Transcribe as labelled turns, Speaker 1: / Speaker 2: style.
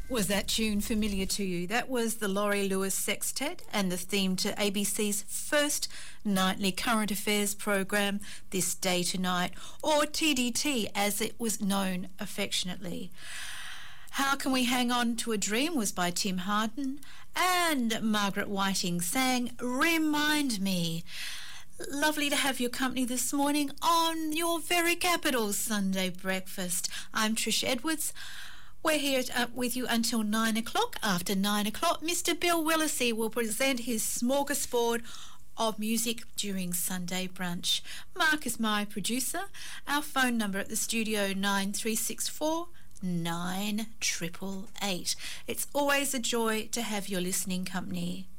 Speaker 1: Was that tune familiar to you? That was the Laurie Lewis Sextet and the theme to ABC's first nightly current affairs program, This Day Tonight, or TDT as it was known affectionately. How Can We Hang On to a Dream was by Tim Harden, and Margaret Whiting sang Remind Me. Lovely to have your company this morning on your very capital Sunday breakfast. I'm Trish Edwards. We're here with you until 9 o'clock. After 9 o'clock, Mr. Bill Willisey will present his smorgasbord of music during Sunday brunch. Mark is my producer. Our phone number at the studio 9364 9888. It's always a joy to have your listening company.